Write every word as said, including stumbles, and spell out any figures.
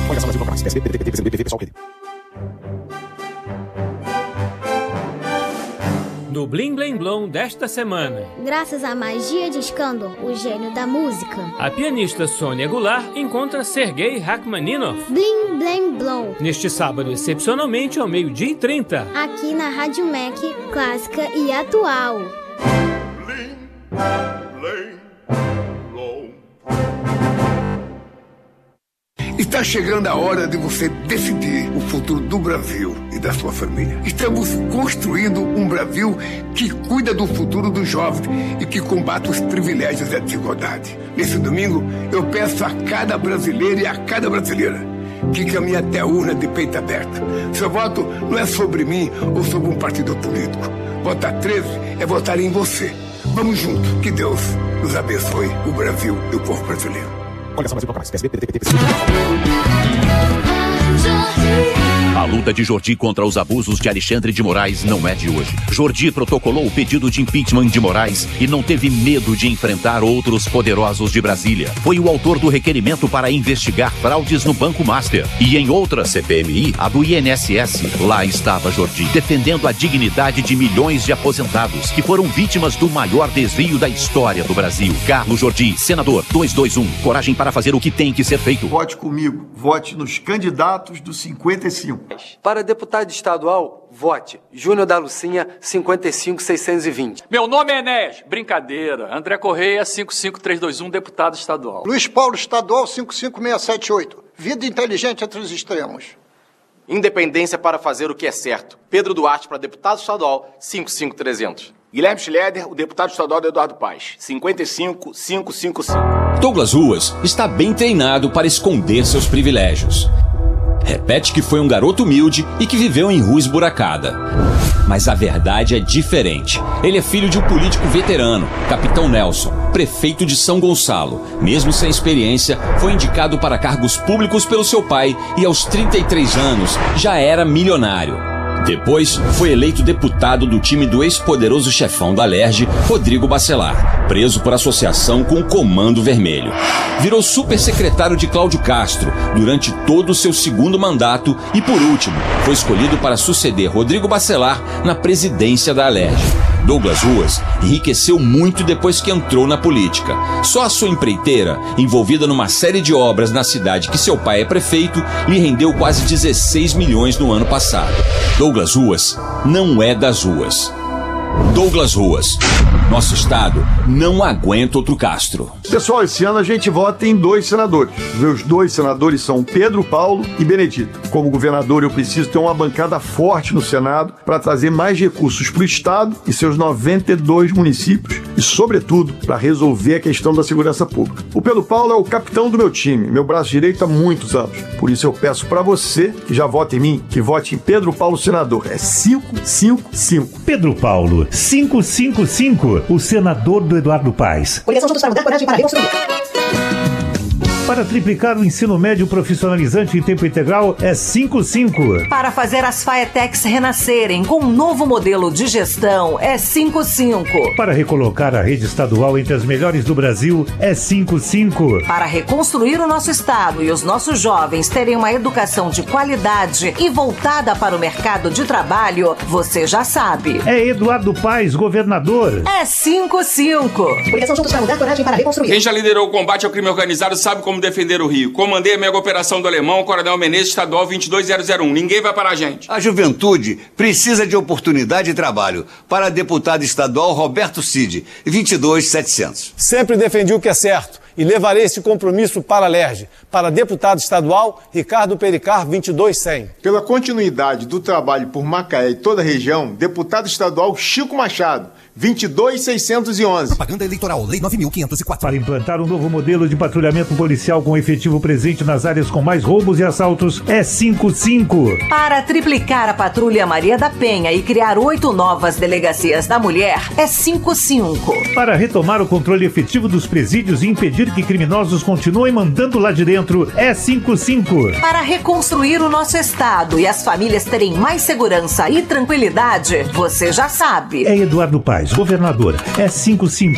No Blim Blim Blom desta semana. Graças à magia de Skandor, o gênio da música, A pianista Sônia Goulart encontra Sergei Rachmaninov. Blim Blim Blom. Neste sábado, excepcionalmente, ao meio-dia e trinta. Aqui na Rádio Mac, clássica e atual. Blim, blim, blom. Está chegando a hora de você decidir o futuro do Brasil e da sua família. Estamos construindo um Brasil que cuida do futuro dos jovens e que combate os privilégios e a desigualdade. Nesse domingo, eu peço a cada brasileiro e a cada brasileira que caminhe até a urna de peito aberto. Seu voto não é sobre mim ou sobre um partido político. Votar treze é votar em você. Vamos juntos. Que Deus nos abençoe, o Brasil e o povo brasileiro. A luta de Jordi contra os abusos de Alexandre de Moraes não é de hoje. Jordi protocolou o pedido de impeachment de Moraes e não teve medo de enfrentar outros poderosos de Brasília. Foi o autor do requerimento para investigar fraudes no Banco Master. E em outra C P M I, a do I N S S, lá estava Jordi, defendendo a dignidade de milhões de aposentados que foram vítimas do maior desvio da história do Brasil. Carlos Jordi, senador, dois dois um. Coragem para fazer o que tem que ser feito. Vote comigo. Vote nos candidatos do cinquenta e cinco. Para deputado estadual, vote Júnior da Lucinha, cinquenta e cinco, seiscentos e vinte. Meu nome é Enéas. Brincadeira. André Correia, cinco cinco três dois um, deputado estadual. Luiz Paulo, estadual, cinco cinco seis sete oito. Vida inteligente entre os extremos. Independência para fazer o que é certo. Pedro Duarte para deputado estadual, cinco cinco trezentos. Guilherme Schleder, o deputado estadual do Eduardo Paes, cinquenta e cinco, quinhentos e cinquenta e cinco. Douglas Ruas está bem treinado para esconder seus privilégios. Repete que foi um garoto humilde e que viveu em rua esburacada. Mas a verdade é diferente. Ele é filho de um político veterano, Capitão Nelson, prefeito de São Gonçalo. Mesmo sem experiência, foi indicado para cargos públicos pelo seu pai e aos trinta e três anos já era milionário. Depois, foi eleito deputado do time do ex-poderoso chefão da Alerj, Rodrigo Bacelar, preso por associação com o Comando Vermelho. Virou supersecretário de Cláudio Castro durante todo o seu segundo mandato e, por último, foi escolhido para suceder Rodrigo Bacelar na presidência da Alerj. Douglas Ruas enriqueceu muito depois que entrou na política. Só a sua empreiteira, envolvida numa série de obras na cidade que seu pai é prefeito, lhe rendeu quase dezesseis milhões no ano passado. Douglas Ruas não é das ruas. Douglas Ruas. Nosso estado não aguenta outro Castro. Pessoal, esse ano a gente vota em dois senadores. Meus dois senadores são Pedro Paulo e Benedito. Como governador, eu preciso ter uma bancada forte no Senado para trazer mais recursos para o estado e seus noventa e dois municípios e, sobretudo, para resolver a questão da segurança pública. O Pedro Paulo é o capitão do meu time, meu braço direito há muitos anos. Por isso eu peço para você que já vota em mim, que vote em Pedro Paulo senador. É cinco cinco cinco. Pedro Paulo, cinco cinco cinco. O senador do Eduardo Paes. Coligação Juntos para Mudar, coragem para reconstruir. Para triplicar o ensino médio profissionalizante em tempo integral é cinco cinco. Para fazer as FAETECs renascerem com um novo modelo de gestão é cinco cinco. Para recolocar a rede estadual entre as melhores do Brasil é cinco cinco. Para reconstruir o nosso estado e os nossos jovens terem uma educação de qualidade e voltada para o mercado de trabalho, você já sabe. É Eduardo Paes, governador. É cinco cinco. Coligação Juntos para Mudar, coragem para reconstruir. Quem já liderou o combate ao crime organizado sabe como defender o Rio. Comandei a mega operação do Alemão, Coronel Menezes, estadual vinte e dois mil um. Ninguém vai parar a gente. A juventude precisa de oportunidade e trabalho. Para deputado estadual Roberto Cid, vinte e dois mil e setecentos. Sempre defendi o que é certo e levarei esse compromisso para a Alerj. Para deputado estadual, Ricardo Pericar, vinte e dois mil e cem. Pela continuidade do trabalho por Macaé e toda a região, deputado estadual Chico Machado, vinte e dois mil seiscentos e onze. Propaganda eleitoral, Lei nove mil quinhentos e quatro. Para implantar um novo modelo de patrulhamento policial com efetivo presente nas áreas com mais roubos e assaltos é cinco cinco. Para triplicar a Patrulha Maria da Penha e criar oito novas delegacias da mulher é cinco cinco. Para retomar o controle efetivo dos presídios e impedir que criminosos continuem mandando lá de dentro é cinco cinco. Para reconstruir o nosso estado e as famílias terem mais segurança e tranquilidade, você já sabe. É Eduardo Paes, governador. É cinco cinco.